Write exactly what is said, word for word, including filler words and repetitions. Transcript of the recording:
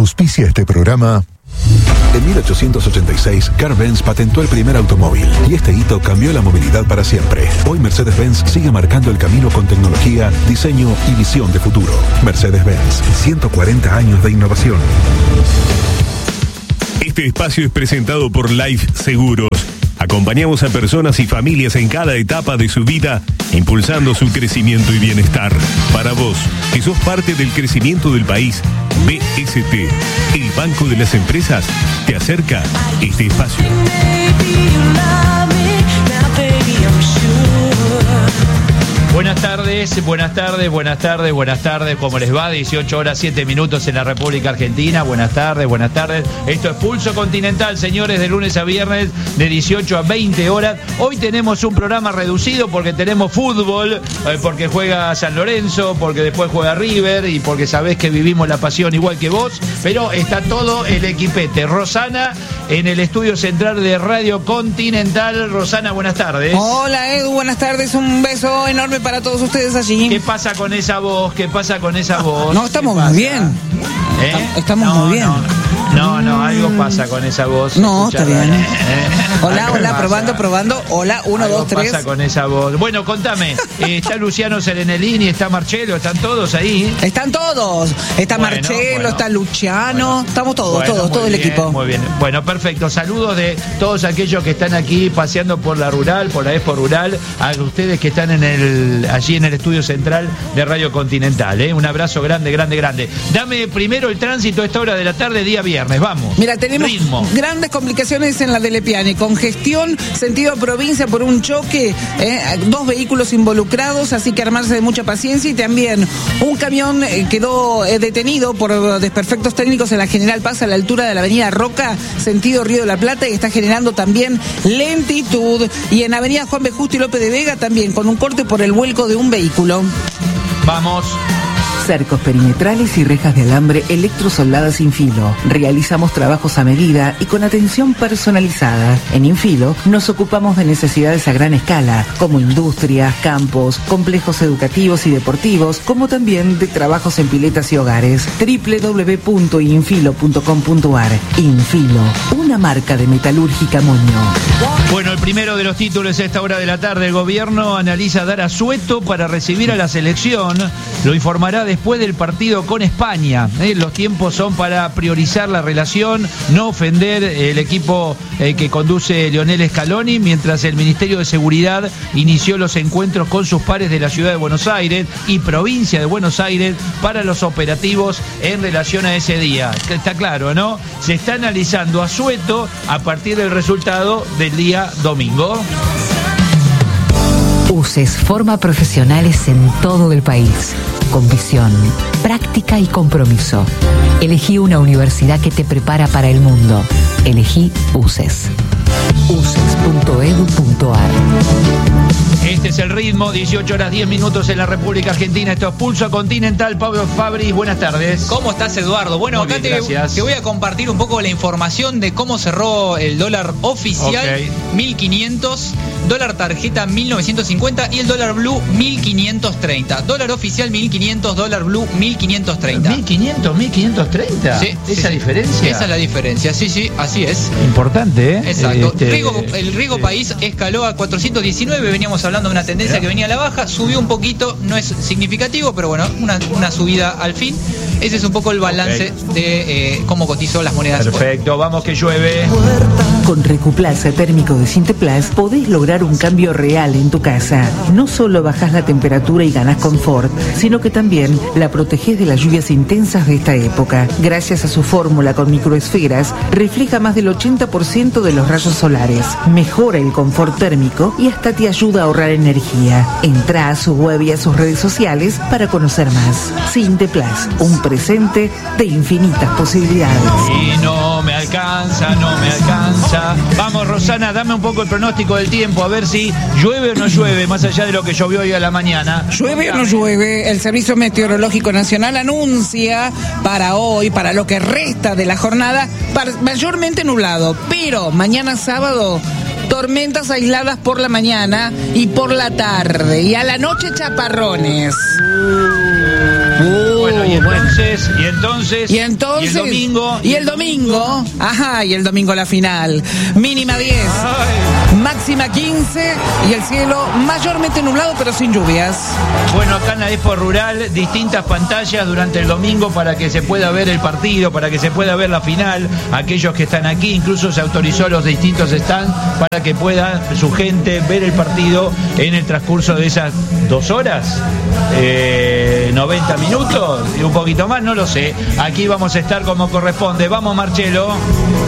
Auspicia este programa. En mil ochocientos ochenta y seis, Carl-Benz patentó el primer automóvil y este hito cambió la movilidad para siempre. Hoy Mercedes-Benz sigue marcando el camino con tecnología, diseño y visión de futuro. Mercedes-Benz, ciento cuarenta años de innovación. Este espacio es presentado por Life Seguros. Acompañamos a personas y familias en cada etapa de su vida, impulsando su crecimiento y bienestar. Para vos, que sos parte del crecimiento del país, B S T, el Banco de las Empresas, te acerca este espacio. Buenas tardes, buenas tardes, buenas tardes, buenas tardes. ¿Cómo les va? dieciocho horas siete minutos en la República Argentina. Buenas tardes, buenas tardes. Esto es Pulso Continental, señores, de lunes a viernes de dieciocho a veinte horas. Hoy tenemos un programa reducido porque tenemos fútbol, eh, porque juega San Lorenzo, porque después juega River y porque sabés que vivimos la pasión igual que vos. Pero está todo el equipete. Rosana en el estudio central de Radio Continental. Rosana, buenas tardes. Hola, Edu, buenas tardes. Un beso enorme para todos ustedes allí. ¿Qué pasa con esa voz? ¿Qué pasa con esa voz? No, estamos muy bien. ¿Eh? Estamos no, muy bien. No, no, no, algo pasa con esa voz. No, está bien. ¿Eh? Hola, Algo hola, pasa. probando, probando. Hola, uno, Algo dos, tres. pasa con esa voz? Bueno, contame. Eh, está Luciano Serenellini, está Marcelo, ¿están todos ahí? Están todos. Está Bueno, Marcelo, bueno. está Luciano. Bueno. Estamos todos, Bueno, todos, muy todo el bien, equipo. Muy bien. Bueno, perfecto. Saludos de todos aquellos que están aquí paseando por la rural, por la Expo Rural, a ustedes que están en el allí en el estudio central de Radio Continental. ¿eh? Un abrazo grande, grande, grande. Dame primero el tránsito a esta hora de la tarde, día viernes. Vamos. Mira, tenemos Ritmo. grandes complicaciones en la de Lepiane. Congestión, sentido provincia por un choque, eh, dos vehículos involucrados, así que armarse de mucha paciencia. Y también un camión eh, quedó eh, detenido por desperfectos técnicos en la General Paz a la altura de la avenida Roca, sentido Río de la Plata, y está generando también lentitud. Y en avenida Juan B. Justo y López de Vega también, con un corte por el vuelco de un vehículo. Vamos. Cercos perimetrales y rejas de alambre electrosoldadas Infilo. Realizamos trabajos a medida y con atención personalizada. En Infilo nos ocupamos de necesidades a gran escala, como industrias, campos, complejos educativos y deportivos, como también de trabajos en piletas y hogares. doble u doble u doble u punto infilo punto com punto ar. Infilo, una marca de metalúrgica Moño. Bueno, el primero de los títulos a esta hora de la tarde. El gobierno analiza dar asueto para recibir a la selección. Lo informará después del partido con España. ¿eh? Los tiempos son para priorizar la relación, no ofender el equipo eh, que conduce Lionel Scaloni, mientras el Ministerio de Seguridad inició los encuentros con sus pares de la ciudad de Buenos Aires y provincia de Buenos Aires para los operativos en relación a ese día. Está claro, ¿no? Se está analizando asueto a partir del resultado del día domingo. UCES forma profesionales en todo el país, con visión, práctica y compromiso. Elegí una universidad que te prepara para el mundo. Elegí UCES. u c e s punto e d u punto a r. Este es el ritmo, dieciocho horas diez minutos en la República Argentina. Esto es Pulso Continental. Pablo Fabris, buenas tardes. ¿Cómo estás, Eduardo? Bueno, Muy acá bien, te, gracias. te voy a compartir un poco la información de cómo cerró el dólar oficial, Okay. mil quinientos, dólar tarjeta mil novecientos cincuenta y el dólar blue mil quinientos treinta. Dólar oficial mil quinientos, dólar blue mil quinientos treinta. ¿mil quinientos, mil quinientos treinta? Sí, sí, ¿Esa sí. diferencia? Esa es la diferencia, sí, sí, así es. Importante, ¿eh? Exacto. Este, Riego, el Riego sí. País escaló a cuatrocientos diecinueve, veníamos hablando de una tendencia Mirá. que venía a la baja, subió un poquito, no es significativo, pero bueno, una, una subida al fin. Ese es un poco el balance Ok. de eh, cómo cotizó las monedas. Perfecto, vamos que llueve. Con Recuplaza térmico de Sinteplas podés lograr un cambio real en tu casa. No solo bajás la temperatura y ganás confort, sino que también la protegés de las lluvias intensas de esta época. Gracias a su fórmula con microesferas, refleja más del ochenta por ciento de los rayos solares, mejora el confort térmico y hasta te ayuda a ahorrar energía. Entrá a su web y a sus redes sociales para conocer más. Sinteplas, un presente de infinitas posibilidades. Y no me alcanza, no me alcanza. Vamos, Rosana, dame un poco el pronóstico del tiempo, a ver si llueve o no llueve, más allá de lo que llovió hoy a la mañana. ¿Llueve o no llueve? El Servicio Meteorológico Nacional anuncia para hoy, para lo que resta de la jornada, par- mayormente nublado, pero mañana sábado tormentas aisladas por la mañana y por la tarde, y a la noche chaparrones. bueno, y entonces, y entonces, y entonces, y el domingo, y el domingo, ajá, y el domingo la final. Mínima diez, Ay. máxima quince y el cielo mayormente nublado pero sin lluvias. Bueno, acá en la Expo Rural, distintas pantallas durante el domingo para que se pueda ver el partido, para que se pueda ver la final. Aquellos que están aquí, incluso se autorizó a los distintos stands para que pueda su gente ver el partido en el transcurso de esas dos horas, eh, noventa minutos y un poquito más, no lo sé. Aquí vamos a estar como corresponde. Vamos, Marcelo.